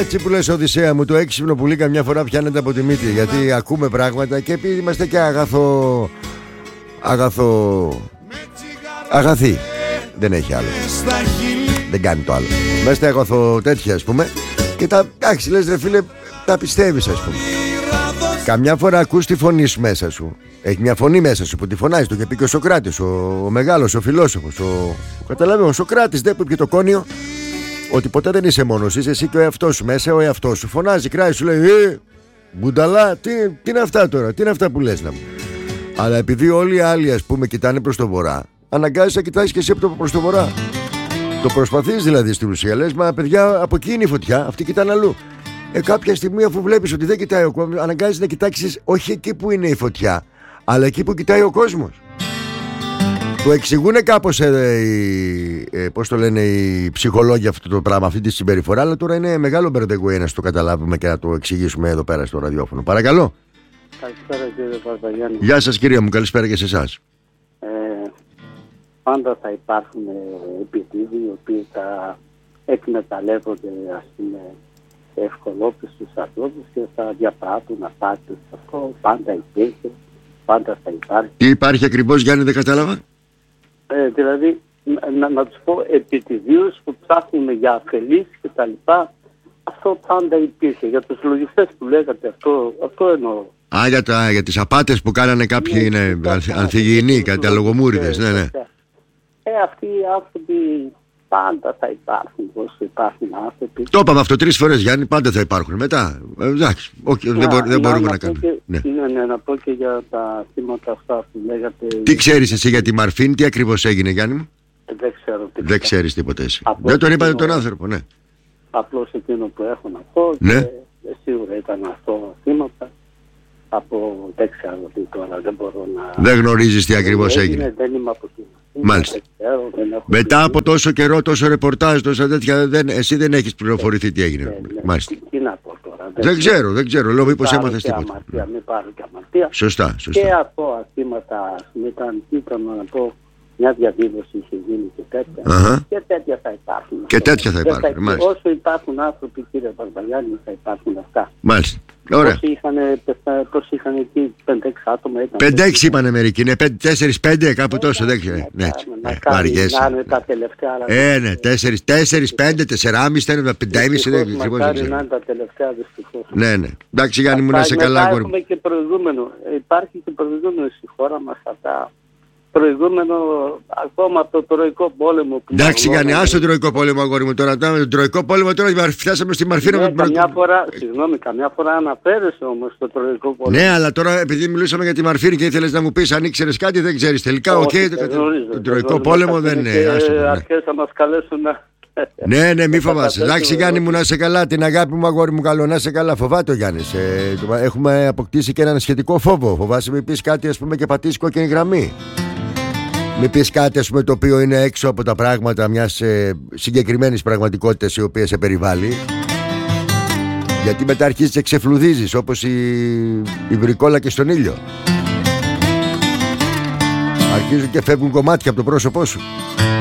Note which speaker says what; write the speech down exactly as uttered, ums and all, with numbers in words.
Speaker 1: Έτσι που λες, Οδυσσέα μου, το έξυπνο πουλί καμιά φορά πιάνεται από τη μύτη. Γιατί ακούμε πράγματα και επειδή είμαστε και αγαθό. Αγαθό. Αγαθοί. Δεν έχει άλλο. Δεν κάνει το άλλο. Είμαστε αγαθό τέτοια, ας πούμε. Και τα. Εντάξει, λες ρε φίλε, τα πιστεύεις, ας πούμε. Καμιά φορά ακούς τη φωνή σου μέσα σου. Έχει μια φωνή μέσα σου που τη φωνάζει. Το είχε πει και ο Σοκράτης, ο, ο μεγάλος, ο φιλόσοφος. Ο, ο καταλαβαίνω, ο Σοκράτης δεν που είπε το κόνιο. Ότι ποτέ δεν είσαι μόνος, είσαι εσύ και ο εαυτός σου. Μέσα ο εαυτός σου φωνάζει, κράει, σου λέει Ε, μπουνταλά, τι, τι είναι αυτά τώρα, τι είναι αυτά που λες να μου. Αλλά επειδή όλοι οι άλλοι, ας πούμε, κοιτάνε προς το βορρά, αναγκάζεσαι να κοιτάς και εσύ από το προς το βορρά. Το προσπαθείς δηλαδή στην ουσία. Λες, μα παιδιά, από εκεί είναι η φωτιά, αυτοί κοιτάνε αλλού. Ε, κάποια στιγμή, αφού βλέπεις ότι δεν κοιτάει ο κόσμος, αναγκάζεσαι να κοιτάξεις όχι εκεί που είναι η φωτιά, αλλά εκεί που κοιτάει ο κόσμος. Το εξηγούνε κάπως ε, ε, ε, πώς το λένε οι ψυχολόγοι αυτό το πράγμα, αυτή τη συμπεριφορά. Αλλά τώρα είναι μεγάλο μπερδεγουέ να το καταλάβουμε και να το εξηγήσουμε εδώ πέρα στο ραδιόφωνο. Παρακαλώ.
Speaker 2: Καλησπέρα κύριε Παπαγιάννη.
Speaker 1: Γεια σας κυρία μου, καλησπέρα και σε εσάς.
Speaker 2: Ε, πάντα θα υπάρχουν επιτίδοι οι οποίοι θα εκμεταλλεύονται, ας πούμε, ευκολόπιστους ανθρώπους και θα διαπράττουν απάτες. Αυτό πάντα υπήρχε, πάντα θα υπάρχει.
Speaker 1: Τι υπάρχει ακριβώς, Γιάννη, δεν κατάλαβα.
Speaker 2: Ε, δηλαδή να, να τους πω επιτιδίους που ψάχνουν για αφελείς και τα λοιπά. Αυτό πάντα υπήρχε. Για τους λογιστές που λέγατε, αυτό, αυτό εννοώ.
Speaker 1: Α, για, τα, για τις απάτες που κάνανε κάποιοι ναι, είναι ανθυγιεινοί, καταλογομούριδες, ναι, ναι.
Speaker 2: Ε, αυτοί οι άνθρωποι πάντα θα υπάρχουν, όσο υπάρχουν άνθρωποι.
Speaker 1: Το είπαμε αυτό τρεις φορές, Γιάννη, πάντα θα υπάρχουν. Μετά, εντάξει, okay, να, δεν, μπο, δεν μπορούμε να, να κάνουμε.
Speaker 2: Και, ναι. Ναι, ναι, να πω και για τα θύματα αυτά που λέγατε.
Speaker 1: Τι ξέρεις εσύ για τη Μαρφίν, τι ακριβώς έγινε, Γιάννη μου?
Speaker 2: Δεν ξέρω τίποτα.
Speaker 1: Δεν ξέρεις τίποτα εσύ. Απλώς δεν τον είπατε τον άνθρωπο, ναι.
Speaker 2: Απλώς εκείνο που έχω να πω,
Speaker 1: ναι.
Speaker 2: Και σίγουρα ήταν αυτό θύματα. Από δεν ξέρω τι τώρα, δεν μπορώ να...
Speaker 1: Δεν γνωρίζεις τι ακριβώς έγινε, έγινε.
Speaker 2: Δεν είμαι από εκείνο.
Speaker 1: Μάλιστα.
Speaker 2: Ξέρω,
Speaker 1: μετά από τόσο καιρό, τόσο ρεπορτάζ, τόσα τέτοια, δεν, εσύ δεν έχεις πληροφορηθεί τι έγινε.
Speaker 2: Ναι, ναι.
Speaker 1: Μάλιστα.
Speaker 2: Τι, τι να πω τώρα.
Speaker 1: Δεν, δεν ξέρω, δεν ξέρω. Λέω μήπως έμαθες τίποτα.
Speaker 2: Αμαρτία, μην πάρω και αμαρτία.
Speaker 1: Σωστά, σωστά.
Speaker 2: Και αυτό αθήματα, ήταν, ήταν να πω, μια διαδήλωση είχε γίνει και τέτοια.
Speaker 1: Uh-huh.
Speaker 2: Και τέτοια θα υπάρχουν.
Speaker 1: Και τέτοια θα υπάρχουν.
Speaker 2: Θα, όσο υπάρχουν άνθρωποι, κύριε Παρβαλιάννη, θα υπάρχουν αυτά.
Speaker 1: Μάλιστα. Ωραία.
Speaker 2: Πόσοι είχαν εκεί, πέντε έξι άτομα ήταν.
Speaker 1: πέντε έξι είπανε μερικοί, ναι, τέσσερα πέντε κάπου τόσο, δεν ξέρω. Ναι,
Speaker 2: να είναι τα τελευταία.
Speaker 1: Ε, ναι, τέσσερα πέντε, τέσσερα κόμμα πέντε, πέντε κόμμα πέντε, δεν ξέρω.
Speaker 2: Μακάρι να είναι τα τελευταία, δυστυχώς.
Speaker 1: Ναι, ναι. Εντάξει, Γιάννη μου, να σε καλά.
Speaker 2: Έχουμε και προηγούμενο. Υπάρχει και προηγούμενο στη χώρα μας αυτά. Προηγούμενο ακόμα από το Τροϊκό Πόλεμο.
Speaker 1: Εντάξει, Γιάννη, άσε τον Τροϊκό Πόλεμο, αγόρι μου. Τώρα τον Τροϊκό Πόλεμο τώρα φτάσαμε στη Μαρφίνα.
Speaker 2: Ναι, καμιά φορά, συγγνώμη, καμιά φορά αναφέρεσαι όμως το Τροϊκό Πόλεμο.
Speaker 1: Ναι, αλλά τώρα επειδή μιλούσαμε για τη Μαρφίνα και ήθελες να μου πεις αν ήξερες κάτι, δεν ξέρεις τελικά. Οκ, τον Τροϊκό Πόλεμο δεν είναι.
Speaker 2: Αρχές θα μας καλέσουν να.
Speaker 1: Ναι, ναι, μη φοβάσαι. Εντάξει, Γιάννη μου, να σε καλά. Την αγάπη μου, αγόρι μου, καλό να σε καλά. Φοβάται ο Γιάννης. Ε, έχουμε αποκτήσει και έναν σχετικό φόβο. Φοβάσαι μη πεις κάτι, ας πούμε, και πατήσει κόκκινη γραμμή. Μην πεις κάτι, ας πούμε, το οποίο είναι έξω από τα πράγματα μιας ε, συγκεκριμένης πραγματικότητας η οποία σε περιβάλλει. Γιατί μετά αρχίζεις και ξεφλουδίζεις όπως η, η βρικόλα και στον ήλιο. Αρχίζουν και φεύγουν κομμάτια από το πρόσωπό σου.